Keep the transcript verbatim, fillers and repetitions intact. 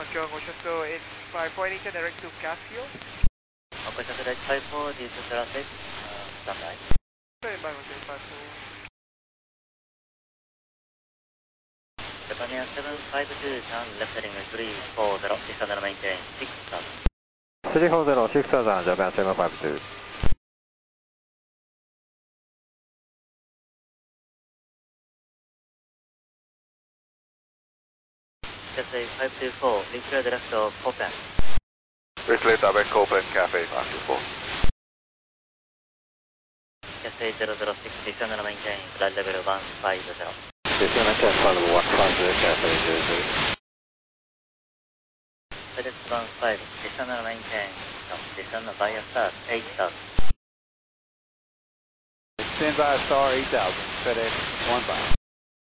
control motion, so it's five four eight direct to Casio. Operation direct five four, this is traffic, uh, standby. Sorry, five four eight five four. Japan Air seven five two, turn left heading three four zero, six hundred maintain six thousand. three four zero, six thousand, Japan seven five two. Cathay five two four, declare direct of Copen. Declare direct Copen, Cafe five two four. Cathay zero zero six, six hundred maintain, flight level one five zero. six hundred ten, flight level one five zero, Cafe zero zero. FedEx one five, six hundred maintain, descend via start, eight thousand. Stand by star eight thousand, FedEx one five.